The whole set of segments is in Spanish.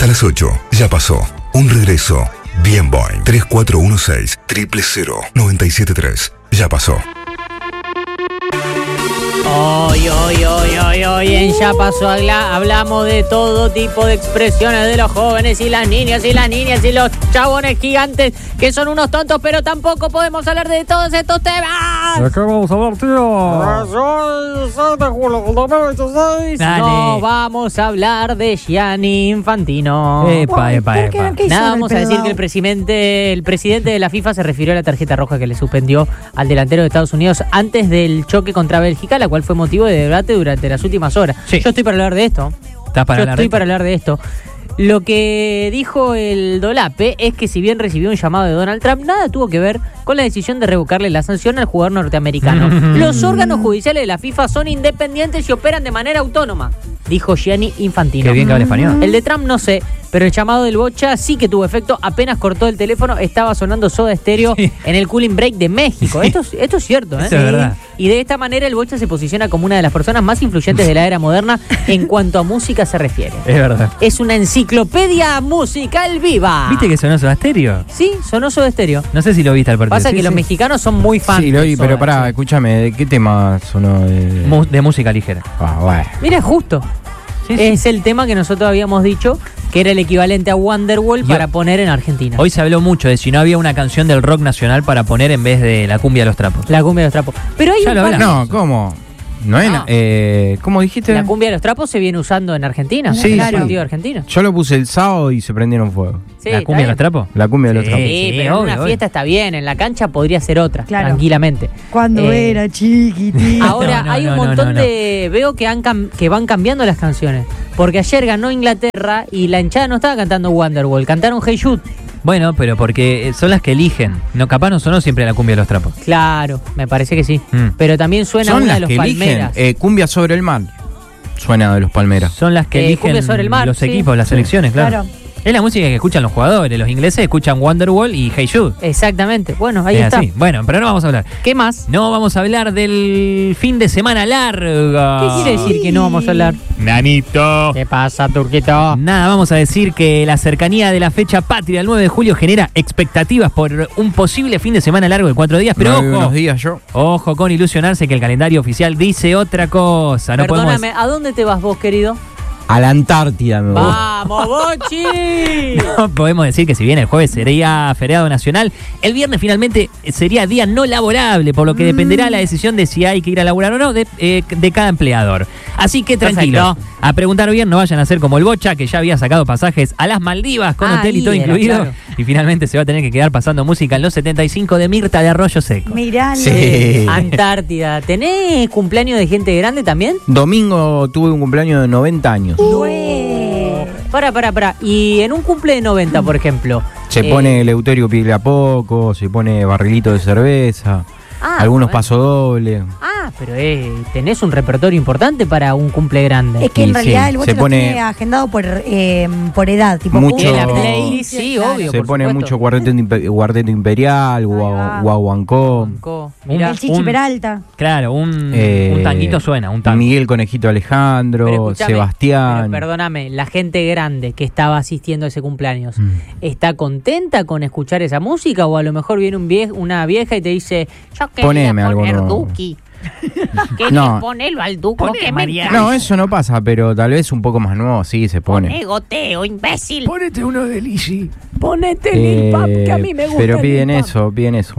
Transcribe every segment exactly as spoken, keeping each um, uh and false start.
Hasta las ocho. Ya pasó. Un regreso. Bien Boing. tres cuatro uno seis, cero cero cero, nueve siete tres. Ya pasó. Hoy, hoy, hoy, hoy, hoy en Ya Pasó habla, hablamos de todo tipo de expresiones de los jóvenes y las niñas y las niñas y los chabones gigantes que son unos tontos, pero tampoco podemos hablar de todos estos temas. ¿De qué vamos a hablar, tío? Dale. No vamos a hablar de Gianni Infantino. Epa, epa, epa. Nada, vamos a decir que el presidente, el presidente de la FIFA se refirió a la tarjeta roja que le suspendió al delantero de Estados Unidos antes del choque contra Bélgica, la cual fue motivo de debate durante las últimas horas. Sí. Yo estoy para hablar de esto. ¿Estás para Yo hablar estoy de para hablar de esto. Lo que dijo el Dolape es que si bien recibió un llamado de Donald Trump, nada tuvo que ver con la decisión de revocarle la sanción al jugador norteamericano. Los órganos judiciales de la FIFA son independientes y operan de manera autónoma, dijo Gianni Infantino. Qué bien que habla español. El de Trump no sé, pero el llamado del Bocha sí que tuvo efecto. Apenas cortó el teléfono, estaba sonando Soda Stereo sí. en el Cooling Break de México. Sí. Esto, esto es cierto, ¿eh? Eso es verdad. Y de esta manera el Bocha se posiciona como una de las personas más influyentes de la era moderna en cuanto a música se refiere. Es verdad. Es una enciclopedia musical viva. ¿Viste que sonó Soda Stereo? Sí, sonó Soda Stereo. No sé si lo viste al partido. Pasa sí, que sí. los mexicanos son muy fans. Sí, lo vi, de Soda, pero pará, sí. escúchame, ¿de qué tema sonó? De, Mu- de música ligera. Ah, bueno. Mira, justo. Sí, sí. Es el tema que nosotros habíamos dicho que era el equivalente a Wonderwall Yo- para poner en Argentina. Hoy se habló mucho de si no había una canción del rock nacional para poner en vez de la cumbia de los trapos. La cumbia de los trapos. Pero hay Ya un lo par- hablamos. No, ¿cómo? No es. Ah. Eh, ¿Cómo dijiste? La cumbia de los trapos se viene usando en Argentina. Sí, en el sí. partido argentino. Yo lo puse el sábado y se prendieron fuego. Sí, ¿La está cumbia de los bien. trapos? La cumbia de los Sí. trapos. Sí, Sí, pero en obvio, una obvio. fiesta está bien, en la cancha podría ser otra, Claro. tranquilamente. Cuando Eh, era chiquitito. Ahora No, no, hay un no, no, montón no, no. de... Veo que, han cam- que van cambiando las canciones. Porque ayer ganó Inglaterra y la hinchada no estaba cantando Wonderwall, cantaron Hey Jude. Bueno, pero porque son las que eligen. No, capaz no sonó siempre la cumbia de los trapos. Claro, me parece que sí. Mm. Pero también suena Son una las de los que eligen. Palmeras. Eh, cumbia sobre el mar. Suena de los Palmeras. Son las que Eh, eligen cumbia sobre el mar, los sí. equipos, las selecciones, claro. Claro. Es la música que escuchan los jugadores. Los ingleses escuchan Wonderwall y Hey Jude. Exactamente. Bueno, ahí Es está. así. Bueno, pero no vamos a hablar. ¿Qué más? No vamos a hablar del fin de semana largo. ¿Qué quiere decir que no vamos a hablar? Nanito. ¿Qué pasa, Turquito? Nada, vamos a decir que la cercanía de la fecha patria del nueve de julio genera expectativas por un posible fin de semana largo de cuatro días, pero No vivo ojo, unos días yo. ojo con ilusionarse que el calendario oficial dice otra cosa. No Perdóname, ¿a dónde te vas vos, querido? A la Antártida me voy. ¡Vamos, Bochi! No podemos decir que si bien el jueves sería feriado nacional, el viernes finalmente sería día no laborable, por lo que dependerá la decisión de si hay que ir a laburar o no de, eh, de cada empleador. Así que tranquilos, Perfecto. a preguntar bien, no vayan a ser como el Bocha, que ya había sacado pasajes a las Maldivas con Ah, hotel y todo ahí era, incluido, claro. y finalmente se va a tener que quedar pasando música en los setenta y cinco de Mirta de Arroyo Seco. Miralo. Sí. Antártida. ¿Tenés cumpleaños de gente grande también? Domingo tuve un cumpleaños de noventa años. Güey. Para, para, para. Y en un cumple de noventa, por ejemplo. Se eh, pone Eleuterio pide a poco, se pone barrilito de cerveza, ah, algunos bueno. pasodobles. Ah, pero eh, tenés un repertorio importante para un cumple grande. Es que en Y realidad sí, el boche se lo pone- tiene agendado por, eh, por edad. Tipo, Mucho- De la Mucho- playlist, sí, Claro. obvio. Se por pone supuesto. mucho cuarteto, impe- cuarteto imperial, Ahí va. guau- guaguancó, Banco. Mirá, El Chichi un- Peralta. Claro, un, eh, un tanguito suena, un tango. Miguel Conejito pero Alejandro, escuchame, Sebastián. pero perdóname, la gente grande que estaba asistiendo a ese cumpleaños, Mm. ¿está contenta con escuchar esa música? O a lo mejor viene un vie- una vieja y te dice, yo quería Poneme algo poner nuevo. Duki. Quería No. ponerlo al Duco, Poné, que me María. encanta. No, eso no pasa, pero tal vez un poco más nuevo, sí, se Poné pone. goteo, imbécil. Ponete uno de Lizzy. Ponete Lil Pump, que a mí me gusta. pero el piden Lil Pump. eso, piden eso.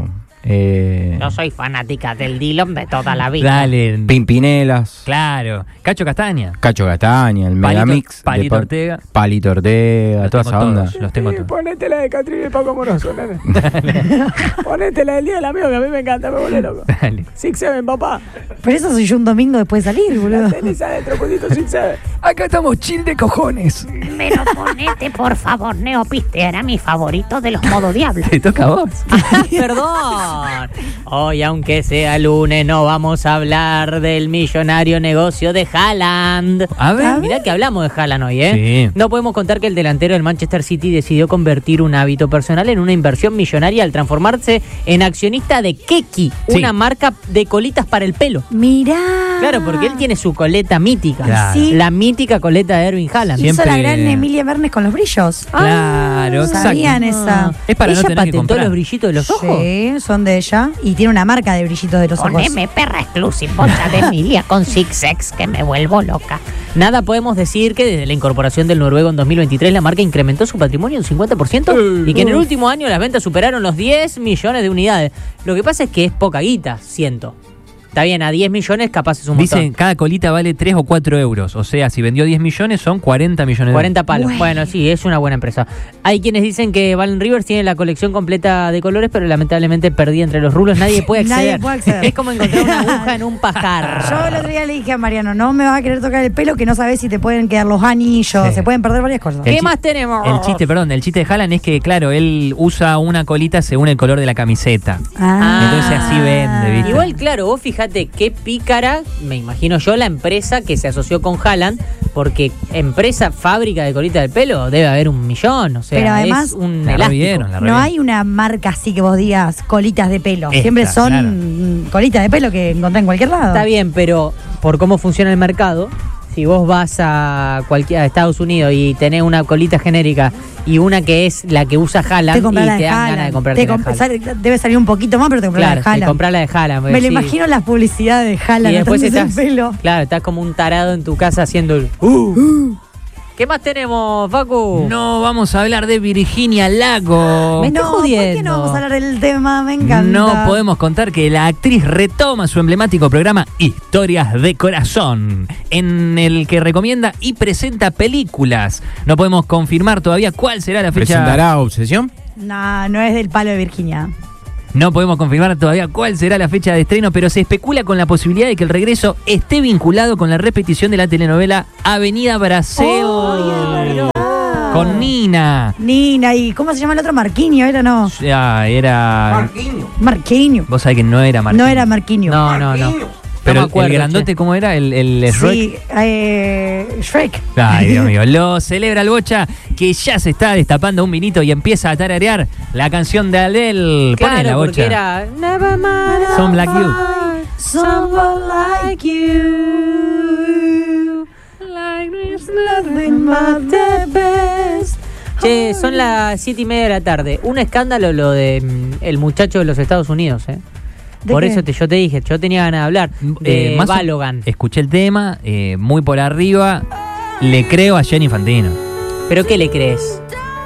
Eh, Yo soy fanática del Dylan de toda la vida. Dale. Pimpinelas, Claro. Cacho Castaña. Cacho Castaña, el Palito- Megamix. de Palito Pa- Ortega. Palito Ortega, Los toda tengo esa onda. todos, los tengo todos. Ponete la de Catrina y Paco Moroso, nene. Ponete la del Día del Amigo, que a mí me encanta, me vuelve loco. Dale. Six Seven, papá. Pero eso soy yo un domingo después de salir, boludo. Tenés adentro, putito Six Seven. Acá estamos chill de cojones. Pero ponete, por favor, Neopiste, era mi favorito de los modo diablos. Te toca a vos. Perdón. Hoy, aunque sea lunes, no vamos a hablar del millonario negocio de Haaland. A ver. Mirá que hablamos de Haaland hoy, ¿eh? Sí. No podemos contar que el delantero del Manchester City decidió convertir un hábito personal en una inversión millonaria al transformarse en accionista de Keki, Sí. una marca de colitas para el pelo. Mirá. Claro, porque él tiene su coleta mítica. Claro. Sí. La mítica coleta de Erwin Haaland. Siempre- Hizo la gran Emilia Bernes con los brillos. Claro, exacto. ¿Sabían esa? Es para ¿Ella no tener que patentó comprar. los brillitos de los ojos? Sí, son de ella. Y tiene una marca de brillitos de los ojos. Poneme perra exclusive, bolsa de Emilia con Six X que me vuelvo loca. Nada podemos decir que desde la incorporación del noruego en dos mil veintitrés la marca incrementó su patrimonio un cincuenta por ciento y que en el último año las ventas superaron los diez millones de unidades. Lo que pasa es que es poca guita, siento. Está bien, a diez millones capaz es un montón. Dicen, cada colita vale tres o cuatro euros. O sea, si vendió diez millones, son cuarenta millones de cuarenta palos. Bueno. Bueno, sí, es una buena empresa. Hay quienes dicen que Valen Rivers tiene la colección completa de colores, pero lamentablemente perdí entre los rulos. Nadie puede acceder. Nadie puede acceder. Es como encontrar una aguja en un pajar. Yo el otro día le dije a Mariano, no me vas a querer tocar el pelo, que no sabes si te pueden quedar los anillos, Sí. se pueden perder varias cosas. El ¿Qué chi- más tenemos? El chiste, perdón, el chiste de Haaland es que, claro, él usa una colita según el color de la camiseta. Ah. Entonces así vende, ¿viste? Igual, claro, vos fíjate qué pícara, me imagino yo, la empresa que se asoció con Haaland, porque empresa, fábrica de colita del pelo, debe haber un millón, o sea, Pero además, es un la elástico. revieron, la No revieron. hay una marca así que vos digas colitas de pelo. Esta, Siempre son claro. mm, colitas de pelo que encontrás en cualquier lado. Está bien, pero por cómo funciona el mercado, si vos vas a cualquier a Estados Unidos y tenés una colita genérica y una que es la que usa Haaland, Te y compras la te de dan ganas de Haaland. comprarte Te la de comp- Haaland. sale- Debe salir un poquito más, pero te compras Claro, la de te Haaland. compras la de Haaland. Me lo sí. imagino las publicidades de Haaland. Y después notándose estás, el pelo. claro, estás como un tarado en tu casa haciendo el... Uh. ¿Qué más tenemos, Facu? No vamos a hablar de Virginia Lago. Me- estoy No, ¿por qué jodiendo. no vamos a hablar del tema? Me encanta. No podemos contar que la actriz retoma su emblemático programa Historias de Corazón, en el que recomienda y presenta películas. No podemos confirmar todavía cuál será la fecha. ¿Presentará Obsesión? No, no es del palo de Virginia. No podemos confirmar todavía cuál será la fecha de estreno, pero se especula con la posibilidad de que el regreso esté vinculado con la repetición de la telenovela Avenida Brasil. Con Nina. Nina, ¿y cómo se llama el otro? Marquinho, ¿era no? O sea, era. Marquinho. Vos sabés que no era Martín. No era Marquinho. No, no, no. Pero No me acuerdo, el grandote, che. ¿cómo era? El, el Shrek. Sí, eh, Shrek. Ay, Dios mío. Lo celebra el Bocha, que ya se está destapando un vinito y empieza a tararear la canción de Adele. Ponela, Claro, porque Bocha. era Never mind, Some like you. find someone like you. Like there's nothing but the best. Che, son las siete y media de la tarde. Un escándalo lo de mm, el muchacho de los Estados Unidos, ¿eh? ¿De Por qué? eso te, yo te dije, yo tenía ganas de hablar de Eh, más o- Balogan. Escuché el tema, eh, muy por arriba. Le creo a Jenny Fantino. ¿Pero qué le crees?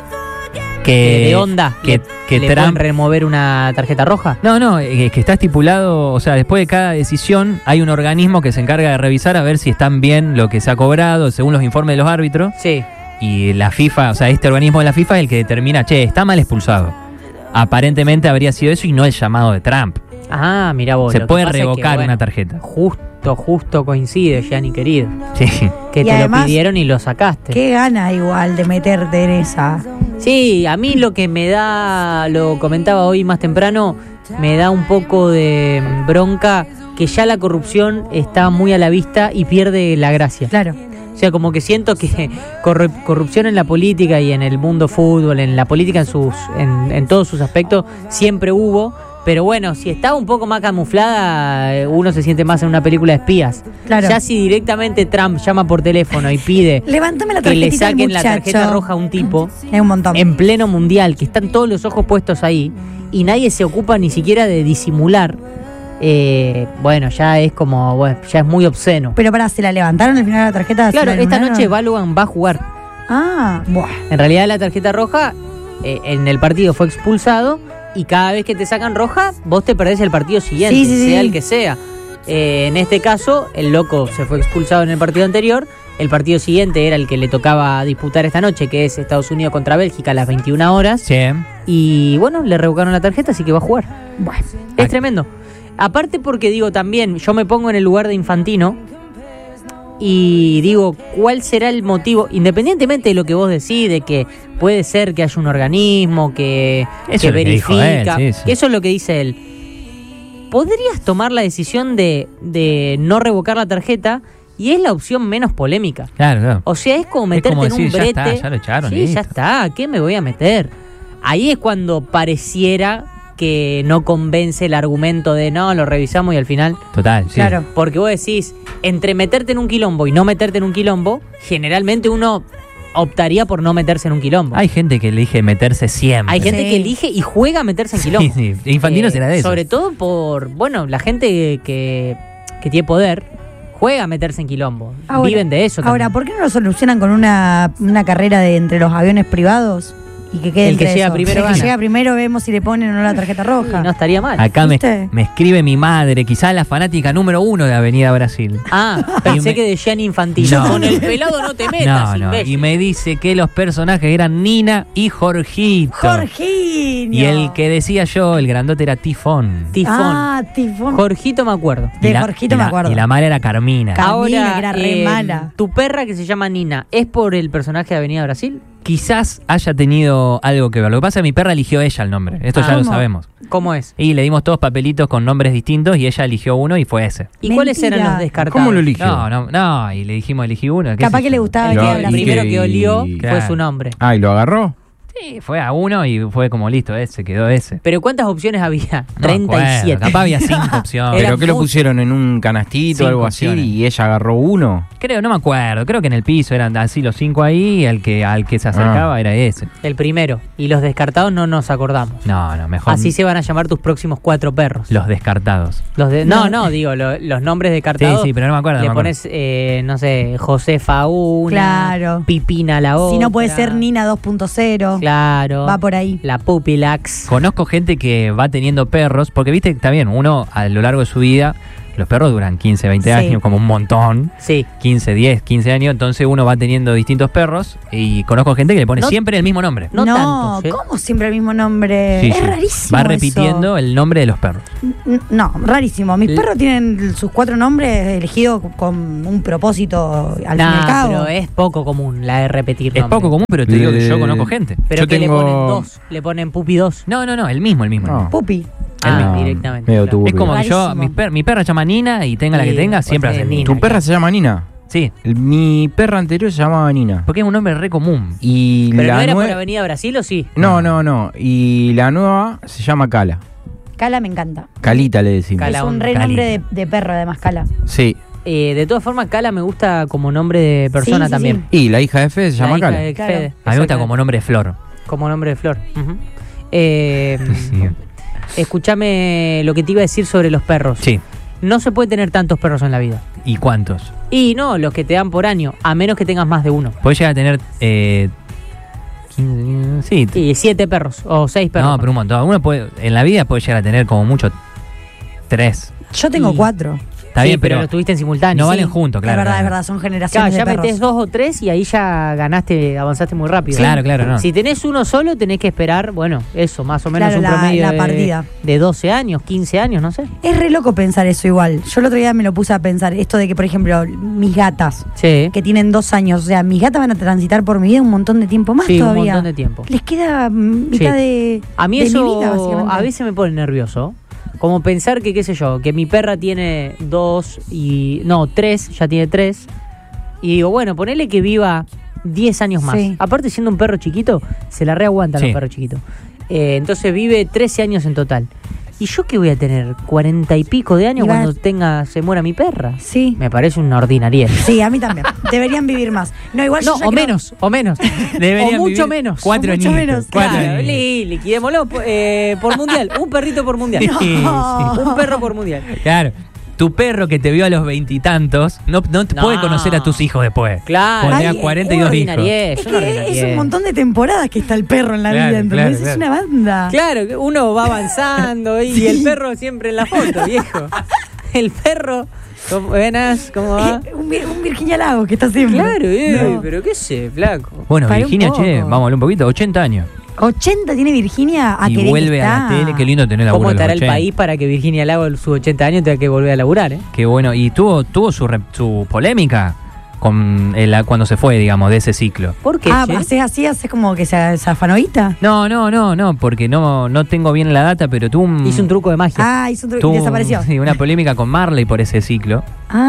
Que, Eh, ¿De onda? Que, ¿Le, que le Trump. pueden remover una tarjeta roja? No, no, eh, que está estipulado, o sea, después de cada decisión hay un organismo que se encarga de revisar a ver si están bien lo que se ha cobrado, según los informes de los árbitros. Sí. Y la FIFA, o sea, este organismo de la FIFA es el que determina, che, está mal expulsado. Aparentemente habría sido eso y no el llamado de Trump. Ah, mira vos. Se lo que puede pasa es que, revocar bueno, una tarjeta. Justo, justo coincide, Gianni querido. Sí. Que Y te además, lo pidieron y lo sacaste. Qué gana igual de meterte en esa. Sí, a mí lo que me da, lo comentaba hoy más temprano, me da un poco de bronca que ya la corrupción está muy a la vista y pierde la gracia. Claro. O sea, como que siento que corru- corrupción en la política y en el mundo fútbol, en la política en sus, en, en todos sus aspectos, siempre hubo. Pero bueno, si está un poco más camuflada, eh, uno se siente más en una película de espías. Claro. Ya si directamente Trump llama por teléfono y pide Levántame la que le tarjetita al saquen la muchacho. tarjeta roja a un tipo Es un montón. en pleno mundial, que están todos los ojos puestos ahí y nadie se ocupa ni siquiera de disimular, eh, bueno, ya es como, bueno, ya es muy obsceno. Pero para, ¿se la levantaron al final de la tarjeta? ¿Se Claro, la esta anularon? noche Balogan va a jugar. Ah, buah. En realidad la tarjeta roja eh, en el partido fue expulsado y cada vez que te sacan roja, vos te perdés el partido siguiente, Sí, sí, sí. sea el que sea. Eh, en este caso, el loco se fue expulsado en el partido anterior. El partido siguiente era el que le tocaba disputar esta noche, que es Estados Unidos contra Bélgica a las veintiuna horas. Sí. Y bueno, le revocaron la tarjeta, así que va a jugar. Buah. Es tremendo. Aparte porque digo también, yo me pongo en el lugar de Infantino y digo, ¿cuál será el motivo? Independientemente de lo que vos decís, de que puede ser que haya un organismo que, Eso que es lo que dijo verifica, él, sí, sí. que eso es lo que dice él. podrías tomar la decisión de, de no revocar la tarjeta y es la opción menos polémica. Claro, claro. O sea, es como meterte como en un decir, ya brete. está, ya lo echaron, Sí, listo. ya está, ¿a qué me voy a meter? Ahí es cuando pareciera que no convence el argumento de no, lo revisamos y al final... Total, sí. Claro. Porque vos decís, entre meterte en un quilombo y no meterte en un quilombo, generalmente uno optaría por no meterse en un quilombo. Hay gente que elige meterse siempre. Hay gente Sí. que elige y juega a meterse en quilombo. Sí, sí. Infantino Eh, será de eso. Sobre todo por, bueno, la gente que, que tiene poder juega a meterse en quilombo. Ahora- Viven de eso Ahora, también. ¿por qué no lo solucionan con una, una carrera de entre los aviones privados? Y que quede El que entre llega eso? primero El que gana. llega primero vemos si le ponen o no la tarjeta roja. Y no estaría mal. Acá me, ¿Viste? me escribe mi madre, quizás la fanática número uno de Avenida Brasil. Ah, pensé me- que de Gianni Infantino. No. Con el pelado no te metas, No, no. imbécil. Y me dice que los personajes eran Nina y Jorgito. Jorginho. Y el que decía yo, el grandote, era Tifón. Tifón. Ah, Tifón. Jorgito me acuerdo. De Y la- Jorgito y me la- acuerdo. Y la madre era Carmina. Ca- Carmina, que era re eh, mala. Tu perra que se llama Nina, ¿es por el personaje de Avenida Brasil? Quizás haya tenido algo que ver. Lo que pasa es que mi perra eligió ella el nombre. Esto Ah. ya lo ¿Cómo? sabemos. ¿Cómo es? Y le dimos todos papelitos con nombres distintos y ella eligió uno y fue ese. ¿Y cuáles Mentira. eran los descartados? ¿Cómo lo eligió? No, no, no. Y le dijimos, elegí uno. qué Capaz sé que yo. le gustaba El, Lo- que- Avenida el y primero que- que olió y- fue Claro. su nombre. Ah, ¿y lo agarró? Sí, fue a uno y fue como listo, ese, quedó ese. ¿Pero cuántas opciones había? No me acuerdo, treinta y siete. Capaz había cinco opciones. Era ¿Pero qué lo mucho. pusieron en un canastito o Cinco algo así opciones. y ella agarró uno? Creo, no me acuerdo. Creo que en el piso eran así los cinco ahí y el que, al que se acercaba era ese. El primero. Y los descartados no nos acordamos. No, no, mejor. Así se van a llamar tus próximos cuatro perros. Los descartados. Los de, no, no, digo, lo- los nombres descartados. Sí, sí, pero no me acuerdo. no Le me acuerdo. pones, eh, no sé, Josefa una, Claro. Pipina la otra. Si no puede ser Nina dos punto cero. Claro. Va por ahí. La Pupilax. Conozco gente que va teniendo perros, porque viste, está bien, uno a lo largo de su vida, los perros duran quince, veinte Sí. años, como un montón. Sí. quince, diez, quince años, entonces uno va teniendo distintos perros y conozco gente que le pone No- siempre el mismo nombre. No No, tantos, ¿eh? ¿cómo siempre el mismo nombre? Sí, es sí. rarísimo. Va eso. repitiendo el nombre de los perros. N- No, rarísimo. Mis L- perros tienen sus cuatro nombres elegidos con un propósito al Nah, fin y al cabo. pero es poco común la de repetir Es nombres. poco común, pero te digo que yo Eh, conozco gente. Pero Yo que tengo- le ponen dos. Le ponen Pupi dos. No, no, no, el mismo, el mismo. el No. mismo. Pupi. Ah, No, directamente. medio claro. turbio. Es como que yo, Rarísimo. mi, per- mi perra se llama Nina y tenga la que Sí, tenga, pues, siempre eh, hace Nina. Nina. ¿Tu perra se llama Nina? Sí, El- mi perra anterior se llamaba Nina. porque es un nombre re común. Y ¿Pero la no era por nue- Avenida Brasil o sí? No, no, no. Y la nueva se llama Cala. Cala me encanta. Calita le decimos. Cala. es un onda, re nombre de, Calita. de perro, además, Cala. Sí. Eh, de todas formas, Cala me gusta como nombre de persona Sí, sí, también. Y la hija de Fede se La llama hija Cala. de Claro. Fede, A mí me gusta exacto. como nombre de flor. Como nombre de flor. Ujú. Eh, Sí. Escúchame lo que te iba a decir sobre los perros. Sí. No se puede tener tantos perros en la vida. ¿Y cuántos? Y no, los que te dan por año, a menos que tengas más de uno. Puedes llegar a tener. Eh, quince, sí. Y siete perros o seis perros. No, pero un montón. Uno puede, en la vida puede llegar a tener como mucho tres. Yo tengo Y- cuatro. Está Sí, bien, pero pero los tuviste en simultáneo. no valen Sí. juntos, claro. es verdad, claro. es verdad, son Claro, generaciones ya de perros. metés dos o tres y ahí ya ganaste, avanzaste muy rápido. Claro, claro, no. Si tenés uno solo, tenés que esperar, bueno, eso, más o menos Claro, un la- promedio la de, partida. de doce años, quince años, no sé. Es re loco pensar eso igual. Yo el otro día me lo puse a pensar, esto de que, por ejemplo, mis gatas, Sí, que tienen dos años, o sea, mis gatas van a transitar por mi vida un montón de tiempo más sí, un todavía. montón de tiempo. Les queda mm, mitad Sí. de, A mí de eso mi vida, básicamente. a veces me pone nervioso. Como pensar que, qué sé yo, que mi perra tiene dos y... No, tres, ya tiene tres. Y digo, bueno, ponele que viva diez años más. Sí. Aparte, siendo un perro chiquito, se la reaguantan Sí. los perros chiquitos. Eh, entonces vive trece años en total. ¿Y yo qué voy a tener? ¿cuarenta y pico de años Y va- cuando tenga se muera mi perra? Sí. Me parece una ordinariedad. Sí, a mí también. Deberían vivir más. No, igual No, yo ya o creo- menos, o menos. Deberían o mucho vivir menos. Cuatro O mucho añitos, menos, cuatro Claro, añitos. li- liquidémoslo eh, por mundial. Un perrito por mundial. No. Sí, sí. Un perro por mundial. Claro. Tu perro que te vio a los veintitantos no, no te No. puede conocer a tus hijos después. Claro. Cuando tenga Ay, cuarenta y dos hijos. ordinariez, Es una que es ordinariez. un montón de temporadas que está el perro en la Claro, vida, ¿entendés? claro, Es claro. una banda. Claro, que uno va avanzando y, Sí. el perro siempre en la foto, viejo. El perro, ¿cómo, buenas, ¿cómo va? un, Vir- un Virginia Lago que está siempre. Claro, eh, No. pero qué sé, flaco. Bueno, Para un Virginia, poco. che, vamos a hablar un poquito. ochenta años. ochenta tiene Virginia a y querer vuelve está. a la tele. Qué lindo tener la ¿Cómo estará el país para que Virginia Lago, sus ochenta años, tenga que volver a laburar, eh? Qué bueno. Y tuvo, tuvo su, re- su polémica con el- cuando se fue, digamos, de ese ciclo. ¿Por qué, Ah, che? haces así, haces como que se, se afanoíta. No, no, no, no, porque no, no tengo bien la data, pero tuvo un... Hizo un truco de magia. Ah, hizo un truco tuvo y desapareció. sí, una polémica con Marley por ese ciclo.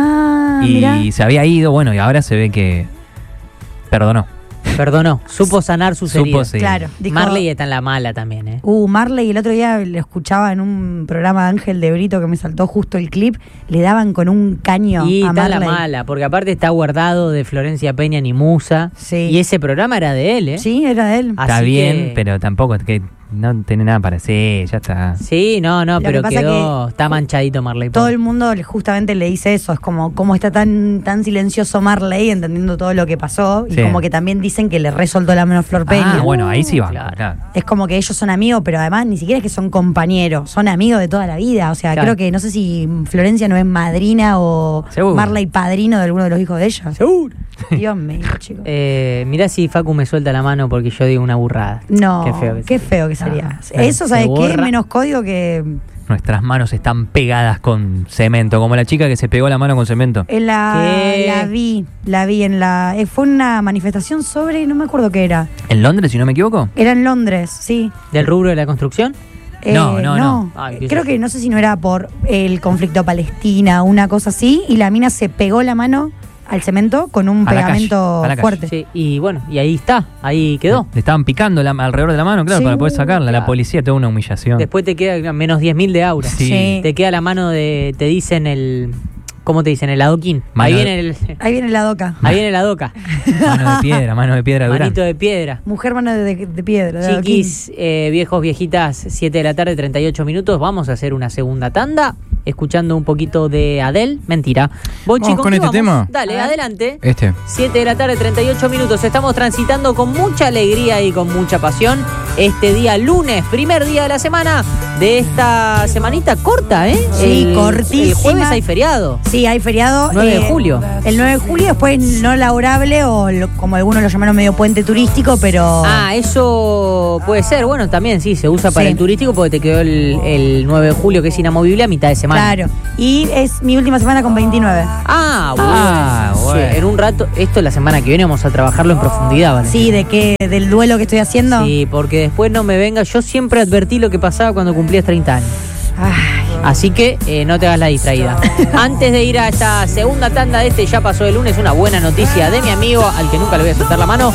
Ah, y mirá. se había ido, bueno, y ahora se ve que perdonó. Perdonó. Supo sanar sus Supo, heridas. sí. Claro. Dijo, Marley está en la mala también, ¿eh? Uh, Marley, el otro día lo escuchaba en un programa de Ángel de Brito que me saltó justo el clip. Le daban con un caño Y a está en la Marley. mala, porque aparte está guardado de Florencia Peña ni Musa. Sí. Y ese programa era de él, ¿eh? Sí, era de él. Ah, Está Así bien, que- pero tampoco es que no tiene nada para decir, ya está. Sí, no, no, Lo que pero pasa quedó. que Está manchadito Marley. Todo pobre. el mundo le- justamente le dice eso, es como cómo está tan tan silencioso Marley entendiendo todo lo que pasó y Sí. como que también dicen que le resoltó la mano a Flor Peña. Ah, bueno, ahí sí va. Claro. Claro. Es como que ellos son amigos, pero además ni siquiera es que son compañeros, son amigos de toda la vida. O sea, Claro. creo que no sé si Florencia no es madrina o Seguro. Marley padrino de alguno de los hijos de ella. Seguro. Dios mío, chicos. Eh, mirá si Facu me suelta la mano porque yo digo una burrada. No, Qué feo que qué sea. feo que sería. Ah, Eso, se ¿sabes qué? borra. Menos código que Nuestras manos están pegadas con cemento, como la chica que se pegó la mano con cemento. en la, ¿Qué? la vi, la vi en la... eh, fue una manifestación sobre, no me acuerdo qué era. ¿En Londres, si no me equivoco? Era en Londres, sí. ¿Del rubro de la construcción? Eh, No, no, no. Ay, qué Creo sé que no sé si no era por el conflicto Palestina, una cosa así, y la mina se pegó la mano al cemento con un A la calle, pegamento a la calle. fuerte. Sí, y bueno, y ahí está, ahí quedó. Le estaban picando la- alrededor de la mano, claro, Sí, para poder sacarla. La claro. policía, toda una humillación. Después te queda menos diez mil de aura. Sí. Sí. Te queda la mano de, te dicen el, ¿cómo te dicen? El adoquín. Mano Ahí de- viene el, Ahí viene la doca. ahí viene la doca. Mano de piedra, mano de piedra Durán. Manito de piedra. Mujer mano de, de piedra. de Chiquis, eh, viejos, viejitas, siete de la tarde, treinta y ocho minutos. Vamos a hacer una segunda tanda, escuchando un poquito de Adele. Mentira. Bonchi, Vamos con qué este vamos? tema. Dale, A ver. adelante. Este. siete de la tarde, treinta y ocho minutos. Estamos transitando con mucha alegría y con mucha pasión este día lunes, primer día de la semana de esta semanita corta, ¿eh? Sí, El- cortísima. El jueves hay feriado. Sí, hay feriado. nueve de eh, julio. El nueve de julio, después no laborable o lo- como algunos lo llamaron medio puente turístico, pero... Ah, eso puede ser. Bueno, también sí, se usa para Sí. el turístico porque te quedó el, el nueve de julio, que es inamovible, a mitad de semana. Claro. Y es mi última semana con veintinueve. Ah, bueno. Ah, bueno. Sí, en un rato, esto la semana que viene vamos a trabajarlo en profundidad, ¿vale? Sí, ¿de qué? ¿Del duelo que estoy haciendo? Sí, porque después no me venga. Yo siempre advertí lo que pasaba cuando cumplías treinta años. Ay, Así que eh, no te hagas la distraída. Antes de ir a esta segunda tanda de este Ya Pasó el Lunes, una buena noticia de mi amigo, al que nunca le voy a soltar la mano.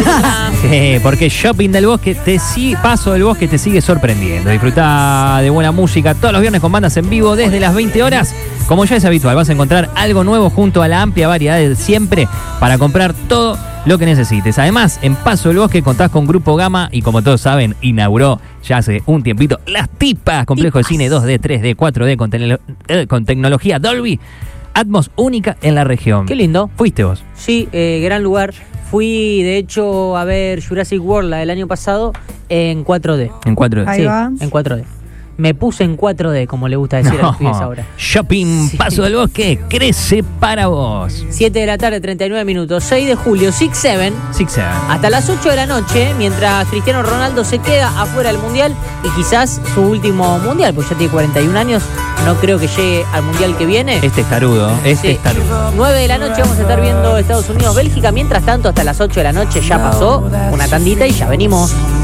Sí, porque Shopping del Bosque, te sigue, Paso del Bosque te sigue sorprendiendo. Disfruta de buena música todos los viernes con bandas en vivo desde las veinte horas. Como ya es habitual, vas a encontrar algo nuevo junto a la amplia variedad de siempre para comprar todo lo que necesites. Además, en Paso del Bosque contás con Grupo Gama y como todos saben, inauguró ya hace un tiempito Las Tipas, complejo Tipas. de cine dos D, tres D, cuatro D con, tele- eh, con tecnología Dolby, Atmos única en la región. Qué lindo. ¿Fuiste vos? Sí, eh, gran lugar. Fui, de hecho, a ver Jurassic World la del año pasado en cuatro D. En cuatro D. Ahí Sí, va. en cuatro D. Me puse en cuatro D, como le gusta decir a los pibes ahora. Shopping Sí. Paso del Bosque crece para vos. siete de la tarde, treinta y nueve minutos. seis de julio, seis siete. Six Seven. Hasta las ocho de la noche, mientras Cristiano Ronaldo se queda afuera del Mundial y quizás su último Mundial, pues ya tiene cuarenta y un años, no creo que llegue al Mundial que viene. Este es tarudo, este Sí. es tarudo. nueve de la noche vamos a estar viendo Estados Unidos-Bélgica. Mientras tanto, hasta las ocho de la noche ya pasó una tandita y ya venimos.